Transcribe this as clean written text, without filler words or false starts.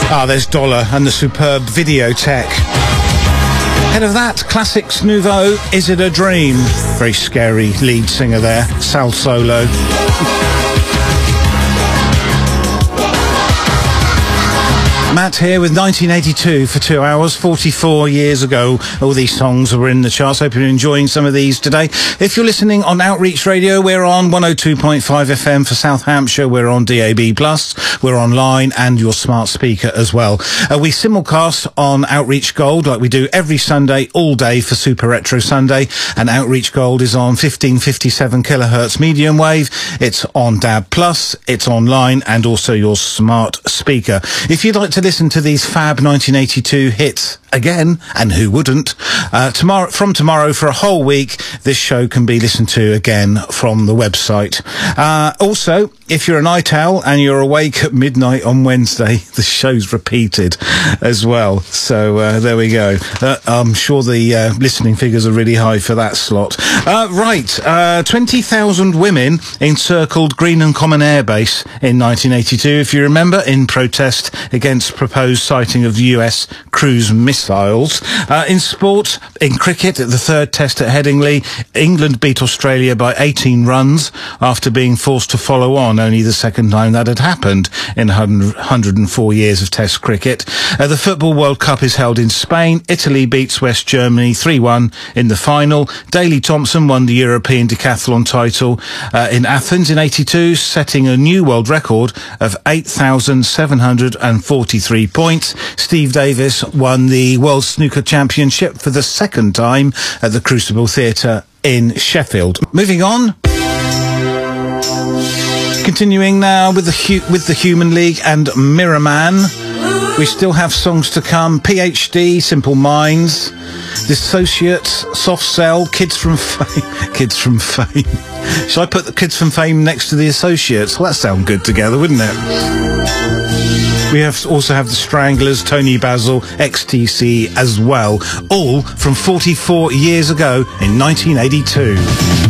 Ah, there's Dollar and the superb Videotech. Ahead of that, Classics Nouveau, Is It a Dream? Very scary lead singer there, Sal Solo. Matt here with 1982 for 2 hours, 44 years ago. All these songs were in the charts. Hope you're enjoying some of these today. If you're listening on Outreach Radio, we're on 102.5 FM for South Hampshire. We're on DAB+. We're online and your smart speaker as well. We simulcast on Outreach Gold like we do every Sunday, all day for Super Retro Sunday. And Outreach Gold is on 1557 kilohertz medium wave. It's on DAB+, it's online and also your smart speaker. If you'd like to listen to these fab 1982 hits again, and who wouldn't, from tomorrow for a whole week, this show can be listened to again from the website. Also, if you're an ITAL and you're awake at midnight on Wednesday, the show's repeated as well. So there we go. I'm sure the listening figures are really high for that slot. 20,000 women encircled Greenham Common Air Base in 1982, if you remember, in protest against proposed sighting of US cruise missiles. In sport, in cricket, the third test at Headingley, England beat Australia by 18 runs after being forced to follow on, only the second time that had happened in 104 years of test cricket. The Football World Cup is held in Spain. Italy beats West Germany 3-1 in the final. Daley Thompson won the European decathlon title in Athens in 82, setting a new world record of 8,743 points. Steve Davis won the World Snooker Championship for the second time at the Crucible Theatre in Sheffield. Moving on. Continuing now with the Human League and Mirror Man. We still have songs to come. PhD, Simple Minds, Dissociates, Soft Cell, Kids from Fame. Kids from Fame. Should I put the Kids from Fame next to the Associates? Well, that sound good together, wouldn't it? We also have the Stranglers, Tony Basil, XTC as well, all from 44 years ago in 1982.